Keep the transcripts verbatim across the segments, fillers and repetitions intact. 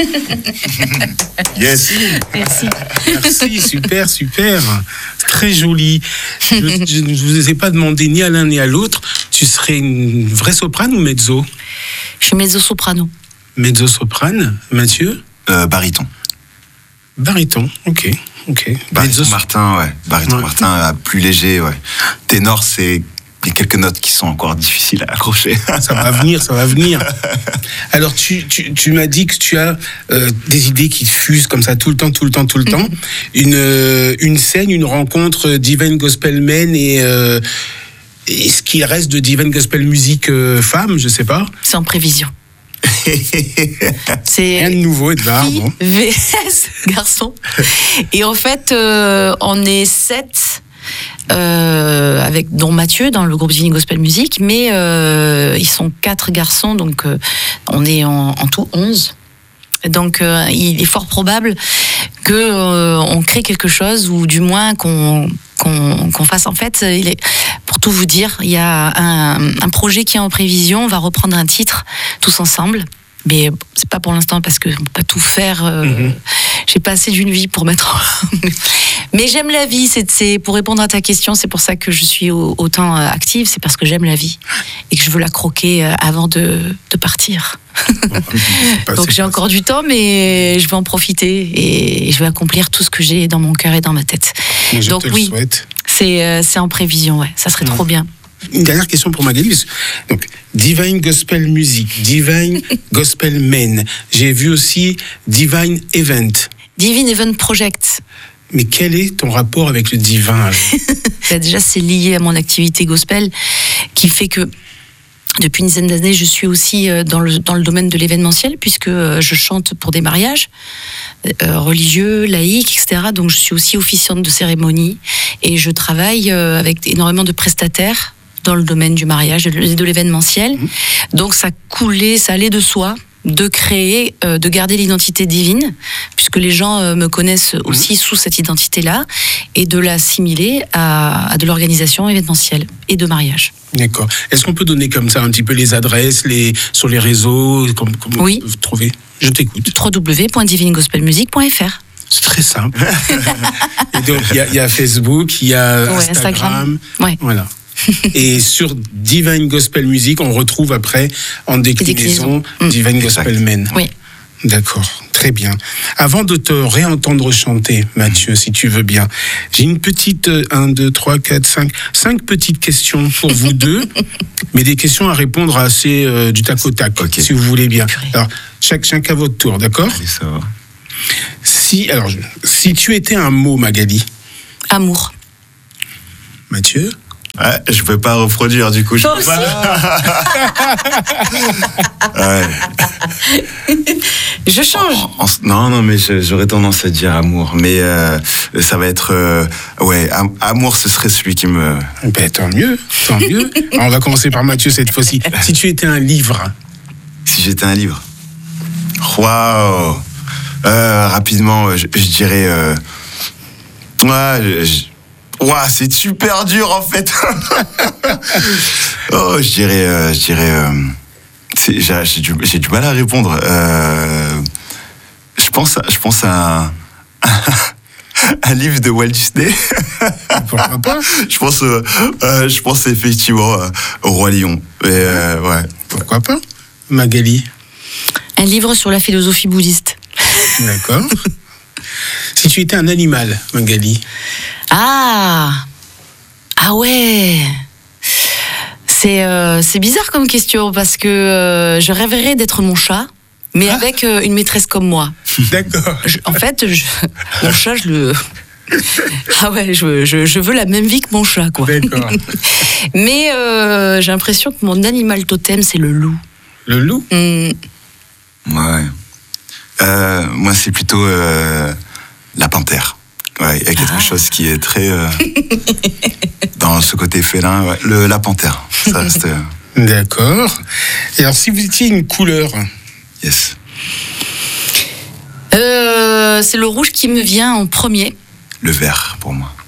Yes. Merci. Merci, super, super. Très joli. Je ne vous ai pas demandé ni à l'un ni à l'autre. Tu serais une vraie soprane ou mezzo? Je suis mezzo-soprano. Mezzo-soprane, Mathieu? Euh, baryton. Baryton, ok. ok. Baryton Mezzo- Martin, ouais. Baryton Ouais. Martin, euh, plus léger, ouais. Ténor, c'est... Il y a quelques notes qui sont encore difficiles à accrocher. Ça va venir, ça va venir. Alors, tu, tu, tu m'as dit que tu as euh, des idées qui fusent comme ça tout le temps, tout le temps, tout le temps. Une, euh, une scène, une rencontre Divine Gospel Men et, euh, et ce qu'il reste de Divine Gospel Music euh, femme, je sais pas. C'est en prévision. C'est Rien de nouveau, Edouard. fille Bon. V S garçon. Et en fait, euh, on est sept. Euh, avec dont Mathieu dans le groupe Divine Gospel Music, mais euh, ils sont quatre garçons, donc euh, on est en, en tout onze. Donc euh, il est fort probable que euh, on crée quelque chose, ou du moins qu'on qu'on, qu'on fasse. En fait, il est, pour tout vous dire, il y a un, un projet qui est en prévision. On va reprendre un titre tous ensemble. Mais c'est pas pour l'instant parce que on peut pas tout faire. Euh, mm-hmm. J'ai pas assez d'une vie pour mettre. Mais j'aime la vie. C'est, c'est pour répondre à ta question. C'est pour ça que je suis autant active. C'est parce que j'aime la vie et que je veux la croquer avant de, de partir. Donc j'ai encore du temps, mais je vais en profiter et je vais accomplir tout ce que j'ai dans mon cœur et dans ma tête. Je Donc te le oui, souhaite. c'est c'est en prévision. Ouais, ça serait mmh. trop bien. Une dernière question pour Magali. Donc, Divine Gospel Music, Divine Gospel Men. J'ai vu aussi Divine Event. Divine Event Project. Mais quel est ton rapport avec le divin? Déjà, c'est lié à mon activité gospel qui fait que depuis une dizaine d'années, je suis aussi dans le, dans le domaine de l'événementiel, puisque je chante pour des mariages euh, religieux, laïques, et cetera. Donc, je suis aussi officiante de cérémonie et je travaille avec énormément de prestataires dans le domaine du mariage et de l'événementiel. Mmh. Donc, ça coulait, ça allait de soi de créer, euh, de garder l'identité divine, puisque les gens euh, me connaissent aussi mmh. sous cette identité-là, et de l'assimiler à, à de l'organisation événementielle et de mariage. D'accord. Est-ce qu'on peut donner comme ça un petit peu les adresses, les, sur les réseaux, comme, comme oui. vous trouvez? Je t'écoute. w w w point divine gospel music point f r. C'est très simple. Et donc, il y, y a Facebook, il y a ouais, Instagram. Instagram. Ouais. Voilà. Et sur Divine Gospel Music, on retrouve après en déclinaison mmh. Divine Gospel Men. Oui. D'accord, très bien. Avant de te réentendre chanter, Mathieu, si tu veux bien, j'ai une petite un, deux, trois, quatre, cinq, cinq petites questions pour vous deux, mais des questions à répondre assez euh, du tac au tac, okay. si vous voulez bien. Alors, chaque, chacun à votre tour, d'accord? Allez, ça va. Si, alors, si tu étais un mot, Magali. Amour. Mathieu? Ouais, je peux pas reproduire du coup. Je peux pas... ouais. Je change. En, en, non, non, mais je, j'aurais tendance à dire amour. Mais euh, ça va être... Euh, ouais, am, amour, ce serait celui qui me... Ben, tant mieux, tant mieux. Alors, on va commencer par Mathieu cette fois-ci. Si tu étais un livre. Si j'étais un livre. Waouh. Euh, rapidement, je, je dirais... Euh, ouais, je... je Ouah, c'est super dur en fait. oh, je dirais, euh, je dirais, euh, c'est, j'ai, j'ai, du, j'ai du mal à répondre. Euh, je pense, à, je pense à un, un livre de Walt Disney. Pourquoi pas? Je pense, euh, euh, je pense effectivement euh, au Roi Lion. Et, euh, ouais. Pourquoi pas? Magali? Un livre sur la philosophie bouddhiste. D'accord. Si tu étais un animal, Magali? Ah Ah ouais c'est, euh, c'est bizarre comme question, parce que euh, je rêverais d'être mon chat, mais ah. avec euh, une maîtresse comme moi. D'accord. Je, en fait, je, mon chat, je le... Ah ouais, je, je, je veux la même vie que mon chat, quoi. D'accord. Mais euh, j'ai l'impression que mon animal totem, c'est le loup. Le loup? mmh. Ouais. Euh, moi, c'est plutôt euh, la panthère. Ouais, il y a quelque ah. chose qui est très... Euh, dans ce côté félin, ouais. Le, la panthère, ça reste... Euh... D'accord. Et alors, si vous étiez une couleur? Yes. Euh, c'est le rouge qui me vient en premier. Le vert, pour moi.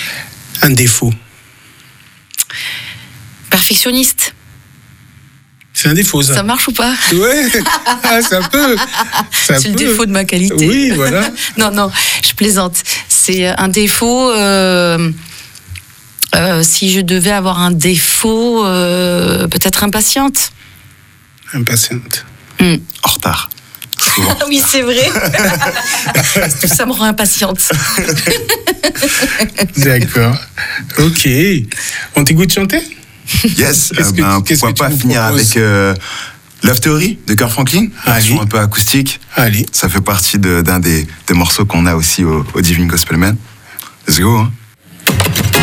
Un défaut? Perfectionniste. C'est un défaut, ça. Ça marche ou pas? Ouais, ah, ça peut. Ça C'est le peut. défaut de ma qualité. Oui, voilà. non, non, je plaisante. C'est un défaut. Euh, euh, si je devais avoir un défaut, euh, peut-être impatiente. Impatiente. Mm. En retard. oui, c'est vrai. Tout ça me rend impatiente. D'accord. Ok. On t'écoute chanter? Yes. Qu'est-ce Euh, que- ben, qu'est-ce pourquoi que tu pas nous finir proposes avec euh, Love Theory de Kirk Franklin, version Allez. un peu acoustique. Allez. Ça fait partie de- d'un des, des morceaux qu'on a aussi au, au Divine Gospel Man. Let's go. Hein.